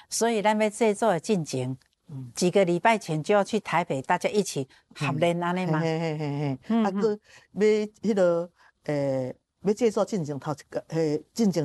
所以咱要制作的进前，几个礼拜前就要去台北，大家一起合练安尼嘛。 嘿嘿嘿嘿，啊，佮要迄个要制作进前头一个进前